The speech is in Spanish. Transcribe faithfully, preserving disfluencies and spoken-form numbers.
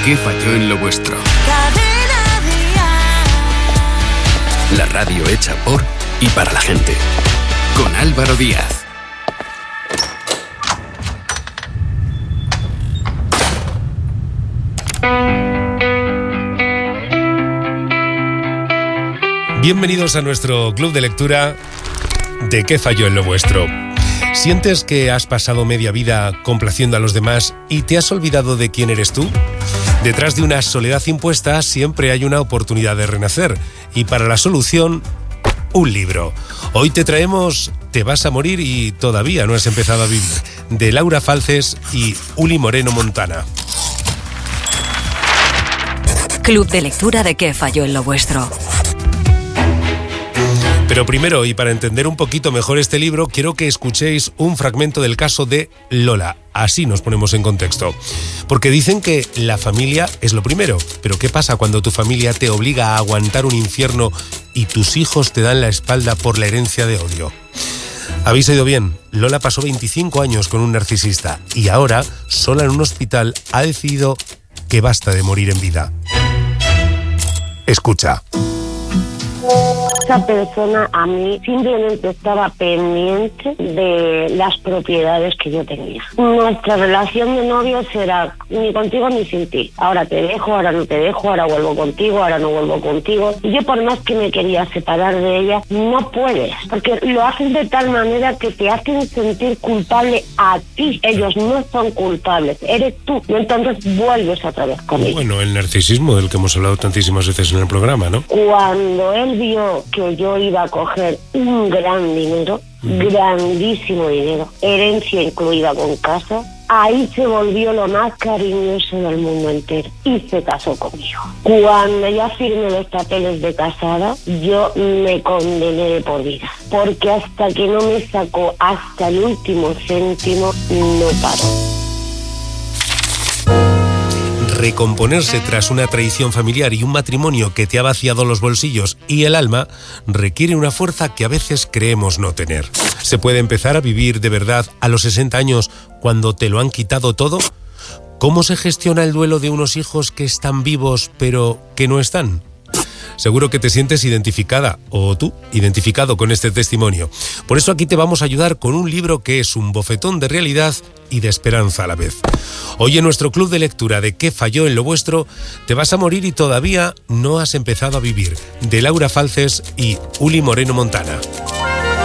¿Qué falló en lo vuestro? La radio hecha por y para la gente. Con Álvaro Díaz. Bienvenidos a nuestro club de lectura de ¿Qué falló en lo vuestro? ¿Sientes que has pasado media vida complaciendo a los demás y te has olvidado de quién eres tú? Detrás de una soledad impuesta siempre hay una oportunidad de renacer, y para la solución, un libro. Hoy te traemos Te vas a morir y todavía no has empezado a vivir, de Laura Falces y Uli Moreno Montana. Club de lectura de ¿Qué falló en lo vuestro? Pero primero, y para entender un poquito mejor este libro, quiero que escuchéis un fragmento del caso de Lola. Así nos ponemos en contexto. Porque dicen que la familia es lo primero. Pero ¿qué pasa cuando tu familia te obliga a aguantar un infierno y tus hijos te dan la espalda por la herencia de odio? Habéis oído bien, Lola pasó veinticinco años con un narcisista y ahora, sola en un hospital, ha decidido que basta de morir en vida. Escucha. Esa persona a mí simplemente estaba pendiente de las propiedades que yo tenía. Nuestra relación de novios era ni contigo ni sin ti. Ahora te dejo, ahora no te dejo, ahora vuelvo contigo, ahora no vuelvo contigo. Y yo, por más que me quería separar de ella, no puedes, porque lo hacen de tal manera que te hacen sentir culpable a ti. Ellos no son culpables, eres tú. Y entonces vuelves otra vez con ella. Bueno, el narcisismo del que hemos hablado tantísimas veces en el programa, ¿no? Cuando él vio que yo iba a coger un gran dinero, mm. grandísimo dinero, herencia incluida con casa, ahí se volvió lo más cariñoso del mundo entero y se casó conmigo. Cuando ya firmé los papeles de casada, yo me condené de por vida, porque hasta que no me sacó hasta el último céntimo, no paró. Recomponerse tras una traición familiar y un matrimonio que te ha vaciado los bolsillos y el alma requiere una fuerza que a veces creemos no tener. ¿Se puede empezar a vivir de verdad a los sesenta años cuando te lo han quitado todo? ¿Cómo se gestiona el duelo de unos hijos que están vivos pero que no están? Seguro que te sientes identificada, o tú, identificado con este testimonio. Por eso aquí te vamos a ayudar con un libro que es un bofetón de realidad y de esperanza a la vez. Hoy en nuestro club de lectura de ¿Qué falló en lo vuestro? Te vas a morir y todavía no has empezado a vivir, de Laura Falces y Uli Moreno Montana.